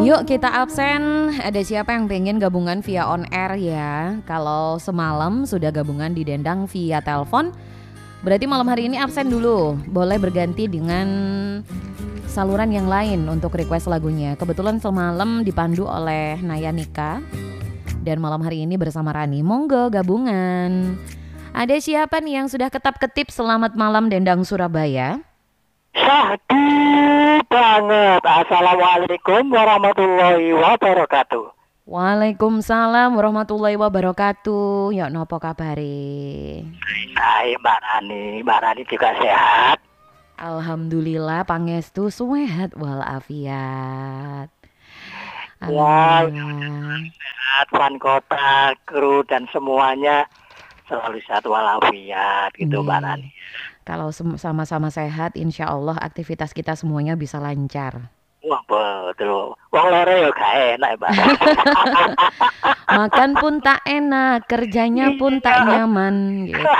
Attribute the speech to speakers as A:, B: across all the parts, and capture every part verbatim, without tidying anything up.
A: Yuk kita absen. Ada siapa yang pengen gabungan via on air ya? Kalau semalam sudah gabungan di Dendang via telepon, berarti malam hari ini absen dulu. Boleh berganti dengan saluran yang lain untuk request lagunya. Kebetulan semalam dipandu oleh Naya Nika, dan malam hari ini bersama Rani. Monggo gabungan. Ada siapa nih yang sudah ketap-ketip selamat malam Dendang Surabaya?
B: Syahdu banget. Assalamualaikum warahmatullahi wabarakatuh.
A: Waalaikumsalam warahmatullahi wabarakatuh. Ya nopo kabare?
B: Hai Mbak Rani, Mbak Rani juga sehat?
A: Alhamdulillah pangestu sehat walafiat.
B: Ya, sehat, Van Kota, kru dan semuanya selalu sehat walafiat gitu Mbak Rani.
A: Kalau sama-sama sehat, insya Allah aktivitas kita semuanya bisa lancar.
B: Wah betul, wong lere ya gak enak Mbak.
A: Makan pun tak enak, kerjanya pun tak nyaman gitu.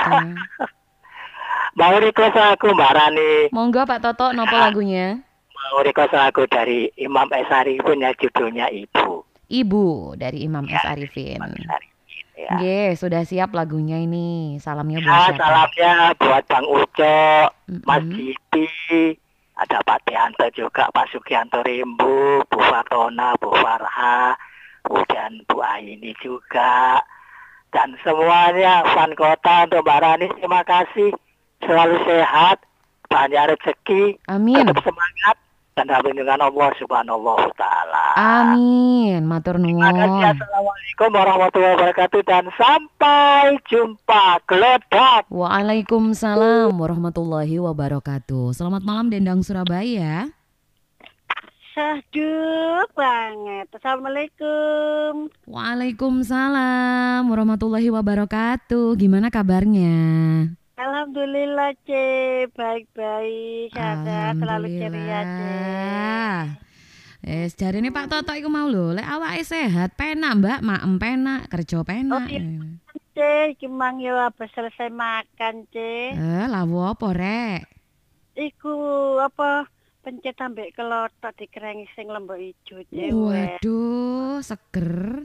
B: Mau request aku Mbak Rani.
A: Monggo Pak Toto, nopo lagunya?
B: Mau request aku dari Imam S. Arifin ya, judulnya Ibu.
A: Ibu dari Imam S. Arifin. Ya. Ye, sudah siap lagunya ini. Salamnya buat
B: ya,
A: siapa?
B: Salamnya buat Bang Uco, mm-hmm. Mas Giti, ada Pak Tianto juga, Pak Sugianto Rimbu, Bu Fatona, Bu Farha, dan Bu Aini juga, dan semuanya Van Kota untuk Mbak Rani. Terima kasih, selalu sehat, banyak rezeki,
A: amin,
B: tetap semangat, dan habis dengan Allah Subhanahu wa Ta'ala.
A: Amin, matur nuwun.
B: Terima kasih. Assalamualaikum warahmatullahi wabarakatuh dan sampai jumpa. Geledak.
A: Waalaikumsalam warahmatullahi wabarakatuh. Selamat malam Dendang Surabaya.
C: Syahdu banget. Assalamualaikum.
A: Waalaikumsalam warahmatullahi wabarakatuh. Gimana kabarnya?
C: Alhamdulillah C, baik-baik, sehat, selalu ceria C.
A: Eh, jari ini Pak Toto iku mau lho, lek awake sehat, penak Mbak, maem penak, kerja penak.
C: Oh iya, C, gimang yo apa selesai makan C.
A: Eh, lawo apa rek?
C: Iku apa pencet ambek kelotok dikerengi sing lembok ijo C.
A: Waduh, seger.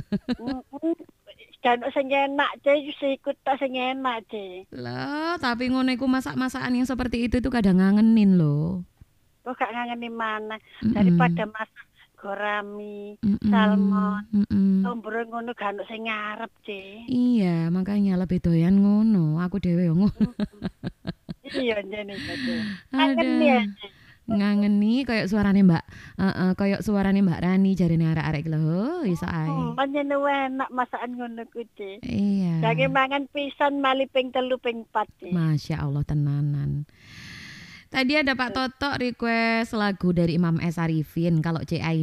C: Dan sing enak C, sikut tak sing enak C.
A: Loh, tapi ngono iku masak-masakan yang seperti itu tuh kadang ngangenin loh.
C: Oh gak ngangenin mana, mm-mm. daripada masak gorami,
A: mm-mm.
C: salmon,
A: tombro
C: ngono gak ono sing ngarep C.
A: Iya, makanya lebih doyan ngono. Aku dhewe yo ngono.
C: Iya jane betul.
A: Ada. Ngangeni kayak suarane Mbak uh, uh, kayak suarane Mbak Rani jarene arek-arek lho iso ae.
C: Hmm, panjenengan enak masakan ngono kuwi.
A: Iya.
C: Lagi mangan pisan mali ping telu ping pat.
A: Masya Allah tenanan. Tadi ada Pak Toto request lagu dari Imam S. Arifin. Kalau C A